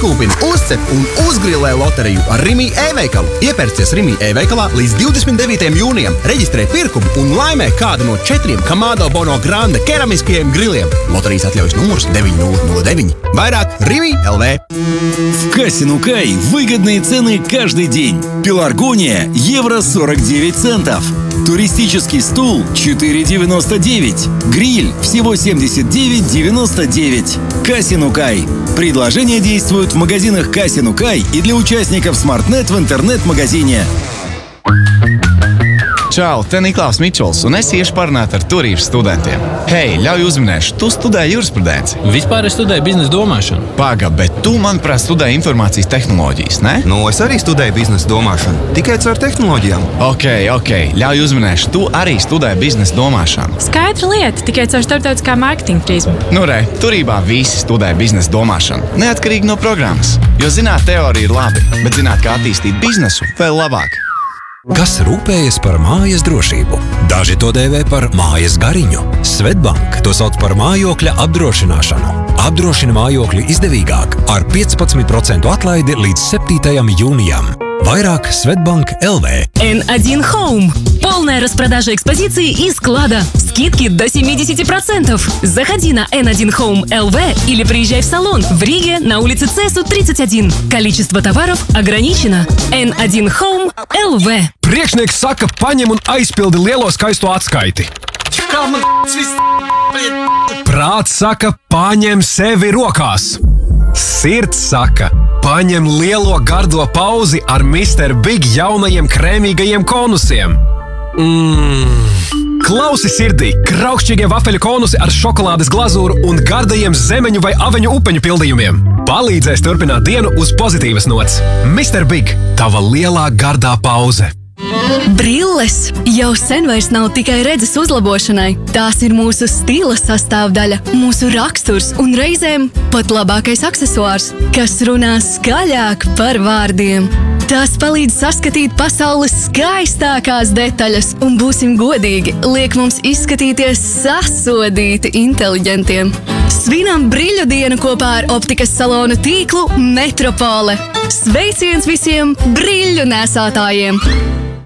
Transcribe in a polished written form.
Izkūpini, uzcep un uzgrilē loteriju ar Rimi e-veikalu. Iepērcies Rimi e-veikalā līdz 29. jūnijam, reģistrē pirkumu un laimē kādu no 4 Kamado Bono Grande keramiskajiem griliem. Loterijas atļaujas numurs 9009. Vairāk Rimi LV. В Кассину Кай выгодные цены каждый день. Пеларгония – евро 49 центов. Туристический стул – 4,99. Гриль – всего 79,99. Кассину Кай. Предложения действуют в магазинах Кассину Кай и для участников SmartNet в интернет-магазине. Čau, te Niklaus Mičols, un es iešu parunāt ar turīšu studentiem. Hei, ļauj uzminēšu, tu studēji jurisprudenci. Vispār es studēju biznesa domāšanu. Paga, bet tu, manuprāt, studēji informācijas tehnoloģijas, ne? Nu, es arī studēju biznesa domāšanu, tikai caur tehnoloģijām. Ok, ļauj uzminēšu, tu arī studēji biznesa domāšanu. Skaidra lieta, tikai caur starptautiskā mārketinga prizmu. Nu re, turībā visi studēja biznesa domāšanu, neatkarīgi no programmas. Jo zināt, teorija ir labi, bet zināt, kā attīstīt biznesu, vēl labāk. Kas rūpējas par mājas drošību? Daži to dēvē par mājas gariņu. Svetbank to sauc par mājokļa apdrošināšanu. Apdrošina mājokļu izdevīgāk ar 15% atlaidi līdz 7. jūnijam. Vairāk Svetbank LV. N1 Home. Полная распродажа экспозиции и склада. Скидки до 70%. Заходи на N1 Home LV или приезжай в салон в Риге на улице Цесу 31. Количество товаров ограничено. N1 Home LV. Priekšnieks saka, paņem un aizpildi lielo skaisto atskaiti. Prāts saka, paņem sevi rokās. Sirds saka, paņem lielo gardo pauzi ar Mr. Big jaunajiem krēmīgajiem konusiem. Klausi sirdī, kraukšķīgie vafeļu konusi ar šokolādes glazūru un gardajiem zemeņu vai aveņu upeņu pildījumiem. Palīdzēs turpināt dienu uz pozitīvas nots. Mr. Big, tava lielā gardā pauze. Brilles jau sen vairs nav tikai redzes uzlabošanai. Tās ir mūsu stila sastāvdaļa, mūsu raksturs un reizēm pat labākais aksesuārs, kas runā skaļāk par vārdiem. Tās palīdz saskatīt pasaules skaistākās detaļas un, būsim godīgi, liek mums izskatīties sasodīti inteliģentiem. Svinam Briļu dienu kopā ar optikas salonu tīklu Metropole. Sveiciens visiem Briļu nesātājiem!